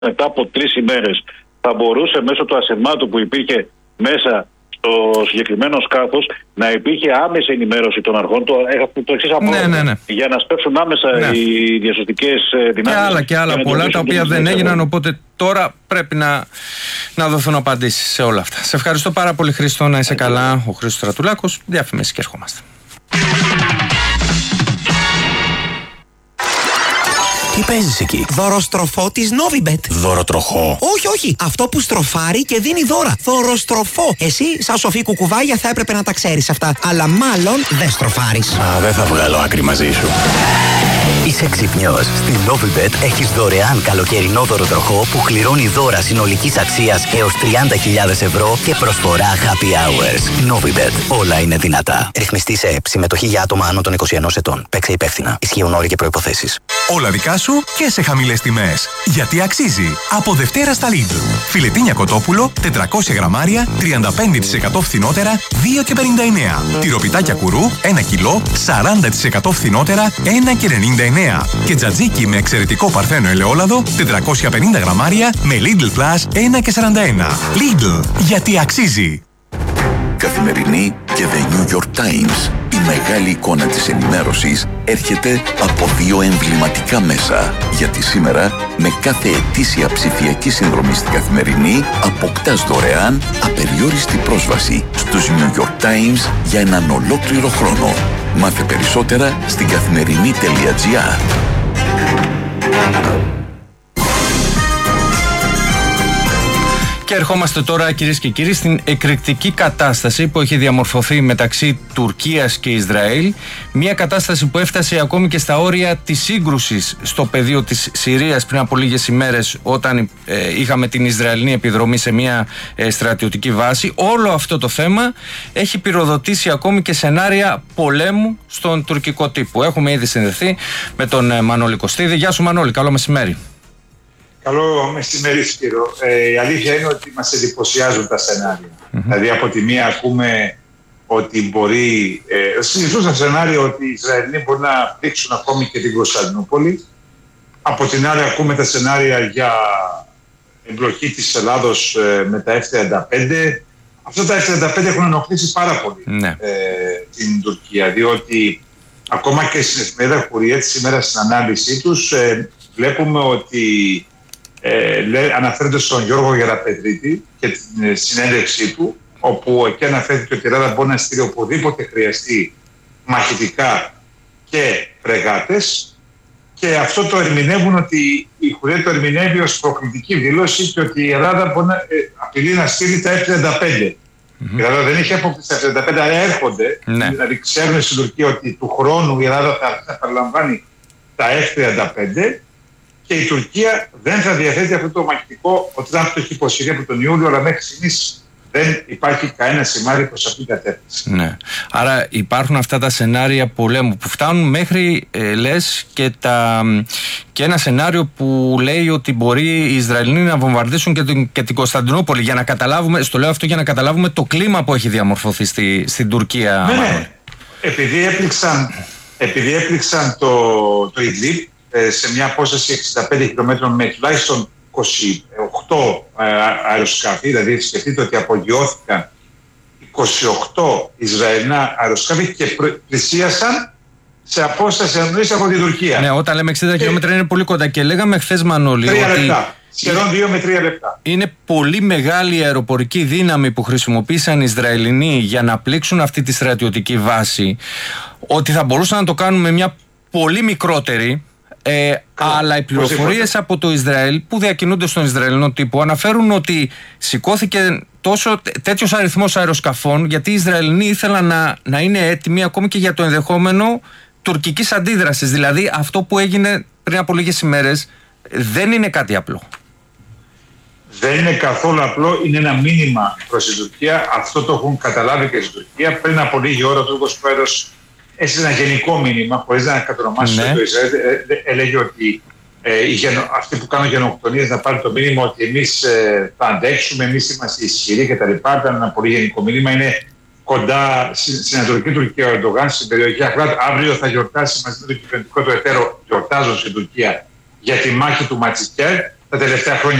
μετά από 3 ημέρες θα μπορούσε μέσω του ασεμάτου που υπήρχε μέσα στο συγκεκριμένο σκάφος να υπήρχε άμεση ενημέρωση των αρχών. Το εξής απόδειγμα. Για να σπεύσουν άμεσα οι διασωστικές δυνάμεις. Και άλλα πολλά τα οποία δεν έγιναν. Οπότε τώρα πρέπει να δοθούν απαντήσεις σε όλα αυτά. Σε ευχαριστώ πάρα πολύ, Χρήστο. Να είσαι καλά. Ο Χρήστος Στρατουλάκος. Διαφημίσεις και ερχόμαστε. Τι παίζεις εκεί? Δωροστροφό της Novibet. Δωροτροχό? Όχι. Αυτό που στροφάρει και δίνει δώρα. Δωροστροφό. Εσύ, σαν σοφή κουκουβάγια, θα έπρεπε να τα ξέρεις αυτά. Αλλά μάλλον δεν στροφάρεις. Δεν θα βγάλω άκρη μαζί σου. Είσαι ξυπνιός. Στην Novibet έχεις δωρεάν καλοκαιρινό δωροτροχό που κληρώνει δώρα συνολικής αξίας έως 30.000 ευρώ και προσφορά happy hours. Novibet. Όλα είναι δυνατά. Ρυθμιστή σε ΕΠ. Συμμετοχή για άτομα άνω των 21 ετών. Παίξε υπεύθυνα. Ισχύουν όροι και προϋποθέσεις. Όλα δικά σου και σε χαμηλές τιμές. Γιατί αξίζει. Από Δευτέρα στα Lidl. Φιλετίνια κοτόπουλο, 400 γραμμάρια, 35% φθηνότερα, 2,59. Τυροπιτάκια κουρού, 1 κιλό, 40% φθηνότερα, 1,99. Και τζατζίκι με εξαιρετικό παρθένο ελαιόλαδο, 450 γραμμάρια, με Lidl Plus, 1,41. Lidl. Γιατί αξίζει. Καθημερινή και The New York Times. Η μεγάλη εικόνα της ενημέρωσης έρχεται από 2 εμβληματικά μέσα. Γιατί σήμερα, με κάθε ετήσια ψηφιακή συνδρομή στην Καθημερινή, αποκτάς δωρεάν απεριόριστη πρόσβαση στους New York Times για έναν ολόκληρο χρόνο. Μάθε περισσότερα στην καθημερινή.gr. Και ερχόμαστε τώρα, κυρίες και κύριοι, στην εκρηκτική κατάσταση που έχει διαμορφωθεί μεταξύ Τουρκίας και Ισραήλ. Μια κατάσταση που έφτασε ακόμη και στα όρια της σύγκρουσης στο πεδίο της Συρίας πριν από λίγες ημέρες, όταν είχαμε την Ισραηλινή επιδρομή σε μια στρατιωτική βάση. Όλο αυτό το θέμα έχει πυροδοτήσει ακόμη και σενάρια πολέμου στον τουρκικό τύπο. Έχουμε ήδη συνδεθεί με τον Μανώλη Κωστίδη. Γεια σου, Μανώλη, καλό μεσημέρι. Καλό μεσημέρι, Σπύρο. Η αλήθεια είναι ότι μας εντυπωσιάζουν τα σενάρια. Δηλαδή, από τη μία ακούμε ότι μπορεί... συζητούν στα σενάρια ότι οι Ισραηλοί μπορεί να πλήξουν ακόμη και την Κωνσταντινούπολη. Από την άλλη ακούμε τα σενάρια για εμπλοκή της Ελλάδος με τα F-35. Αυτά τα F-35 έχουν ενοχλήσει πάρα πολύ την Τουρκία, διότι ακόμα και στην εφημερίδα Χουριέτ σήμερα στην ανάλυση τους βλέπουμε ότι αναφέρεται στον Γιώργο Γεραπετρίτη και την συνέντευξή του, όπου εκεί αναφέρεται ότι η Ελλάδα μπορεί να στείλει οπουδήποτε χρειαστεί μαχητικά και φρεγάτες, και αυτό το ερμηνεύουν ότι η Χουριέτ το ερμηνεύει ως προκλητική δήλωση και ότι η Ελλάδα μπορεί να απειλεί να στείλει τα F-35. Η Ελλάδα δεν έχει αποκτήσει τα F-35, αλλά έρχονται. Δηλαδή ξέρουν στην Τουρκία ότι του χρόνου η Ελλάδα θα παραλαμβάνει τα F-35 και η Τουρκία δεν θα διαθέτει αυτό το μαχητικό. Ο Τραμπ το έχει υποσχεθεί από τον Ιούλιο, αλλά μέχρι στιγμής δεν υπάρχει κανένα σημάδι προς αυτήν την κατεύθυνση. Ναι. Άρα υπάρχουν αυτά τα σενάρια πολέμου που φτάνουν μέχρι, λες, και ένα σενάριο που λέει ότι μπορεί οι Ισραηλοί να βομβαρδίσουν και την Κωνσταντινούπολη. Για να καταλάβουμε, στο λέω αυτό για να καταλάβουμε το κλίμα που έχει διαμορφωθεί στην Τουρκία. Ναι. Επειδή έπληξαν το Ιντλίπ σε μια απόσταση 65 χιλιόμετρων με τουλάχιστον 28 αεροσκάφη, δηλαδή σκεφτείτε ότι απογειώθηκαν 28 Ισραηλινά αεροσκάφη και πλησίασαν σε απόσταση ανωδής από την Τουρκία. Ναι, όταν λέμε 60 χιλιόμετρα είναι πολύ κοντά. Και λέγαμε χθες, Μανώλη, 3 λεπτά. Σχεδόν 2 με 3 λεπτά. Είναι πολύ μεγάλη η αεροπορική δύναμη που χρησιμοποίησαν οι Ισραηλινοί για να πλήξουν αυτή τη στρατιωτική βάση. Ότι θα μπορούσαν να το κάνουν με μια πολύ μικρότερη. Αλλά οι πληροφορίες από το Ισραήλ που διακινούνται στον Ισραηλινό τύπο αναφέρουν ότι σηκώθηκε τέτοιος αριθμός αεροσκαφών, γιατί οι Ισραηλινοί ήθελαν να είναι έτοιμοι ακόμη και για το ενδεχόμενο τουρκικής αντίδρασης. Δηλαδή αυτό που έγινε πριν από λίγες ημέρες δεν είναι κάτι απλό. Δεν είναι καθόλου απλό, είναι ένα μήνυμα προς την Τουρκία. Αυτό το έχουν καταλάβει και στην Τουρκία. Πριν από λίγη ώρα ο Τούρκος Πρόεδρος έστειλε ένα γενικό μήνυμα, χωρίς να κατονομάσει το Ισραήλ. Έλεγε ότι αυτοί που κάνουν γενοκτονίες να πάρουν το μήνυμα ότι εμείς θα αντέξουμε, εμείς είμαστε ισχυροί κτλ. Ήταν ένα πολύ γενικό μήνυμα. Είναι κοντά στην Ανατολική Τουρκία ο Ερντογάν, στην περιοχή Αχράτ. Αύριο θα γιορτάσει μαζί με τον κυβερνητικό του εταίρο, γιορτάζουν στην Τουρκία, για τη μάχη του Ματσικέρ. τα τελευταία χρόνια.